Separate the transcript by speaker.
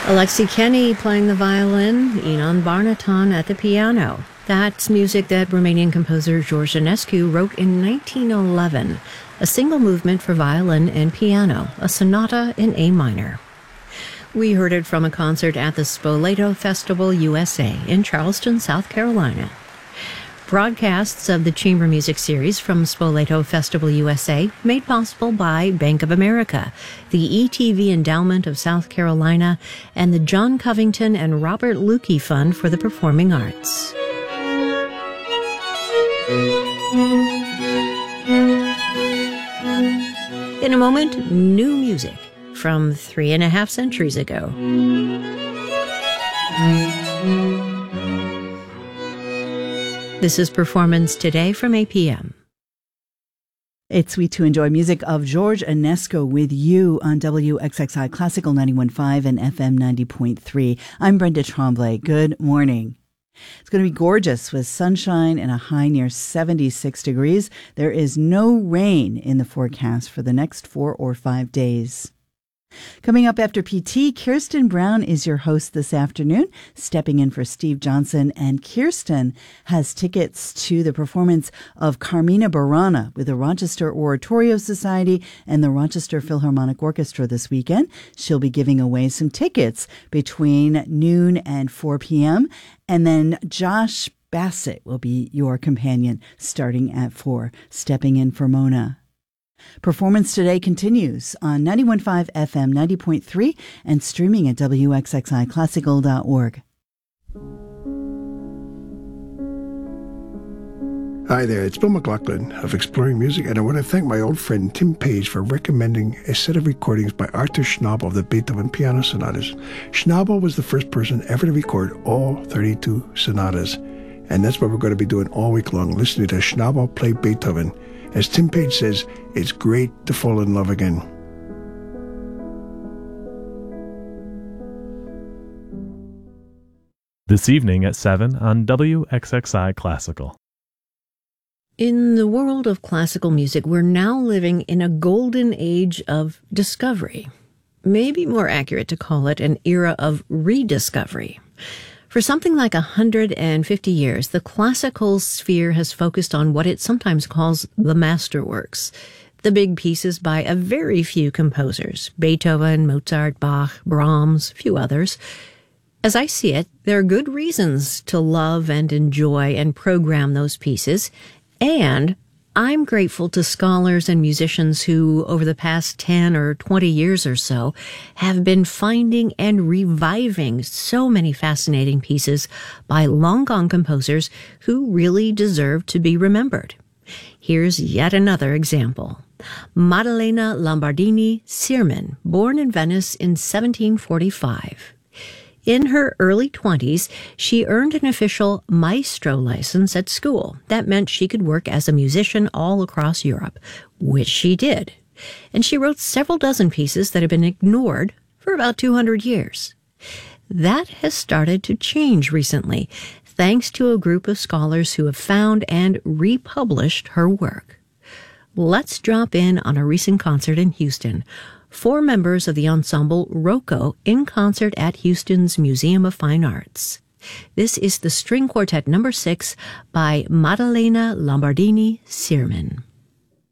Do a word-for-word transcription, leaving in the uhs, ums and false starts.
Speaker 1: Alexi Kenny playing the violin, Inon Barnaton at the piano. That's music that Romanian composer George Enescu wrote in nineteen eleven, a single movement for violin and piano, a sonata in A minor. We heard it from a concert at the Spoleto Festival U S A in Charleston, South Carolina. Broadcasts of the Chamber Music Series from Spoleto Festival U S A made possible by Bank of America, the E T V Endowment of South Carolina, and the John Covington and Robert Lukey Fund for the Performing Arts. In a moment, new music from three and a half centuries ago. This is Performance Today from A P M.
Speaker 2: It's sweet to enjoy music of George Enescu with you on W X X I Classical ninety-one point five and F M ninety point three. I'm Brenda Tremblay. Good morning. It's going to be gorgeous with sunshine and a high near seventy-six degrees. There is no rain in the forecast for the next four or five days. Coming up after P T, Kirsten Brown is your host this afternoon, stepping in for Steve Johnson. And Kirsten has tickets to the performance of Carmina Burana with the Rochester Oratorio Society and the Rochester Philharmonic Orchestra this weekend. She'll be giving away some tickets between noon and four p.m. And then Josh Bassett will be your companion starting at four, stepping in for Mona. Performance Today continues on ninety-one point five F M, ninety point three, and streaming at W X X I classical dot org.
Speaker 3: Hi there, it's Bill McLaughlin of Exploring Music, and I want to thank my old friend Tim Page for recommending a set of recordings by Arthur Schnabel of the Beethoven Piano Sonatas. Schnabel was the first person ever to record all thirty-two sonatas, and that's what we're going to be doing all week long, listening to Schnabel play Beethoven. As Tim Page says, it's great to fall in love again.
Speaker 4: This evening at seven on W X X I Classical.
Speaker 1: In the world of classical music, we're now living in a golden age of discovery. Maybe more accurate to call it an era of rediscovery. For something like one hundred fifty years, the classical sphere has focused on what it sometimes calls the masterworks, the big pieces by a very few composers, Beethoven, Mozart, Bach, Brahms, a few others. As I see it, there are good reasons to love and enjoy and program those pieces, and I'm grateful to scholars and musicians who, over the past ten or twenty years or so, have been finding and reviving so many fascinating pieces by long-gone composers who really deserve to be remembered. Here's yet another example. Maddalena Lombardini-Sirman, born in Venice in seventeen forty-five. In her early twenties, she earned an official maestro license at school. That meant she could work as a musician all across Europe, which she did. And she wrote several dozen pieces that have been ignored for about two hundred years. That has started to change recently, thanks to a group of scholars who have found and republished her work. Let's drop in on a recent concert in Houston. Four members of the ensemble Rocco in concert at Houston's Museum of Fine Arts. This is the String Quartet number six by Maddalena Lombardini-Sirman.